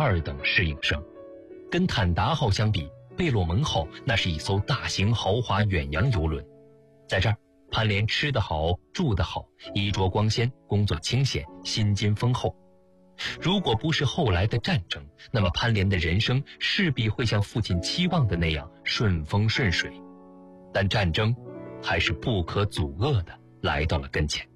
二等适应生。跟坦达号相比，贝洛蒙号那是一艘大型豪华远洋游轮。在这儿，潘连吃得好，住得好，衣着光鲜，工作清闲，薪金丰厚。如果不是后来的战争，那么潘连的人生势必会像父亲期望的那样顺风顺水。但战争还是不可阻遏地来到了跟前。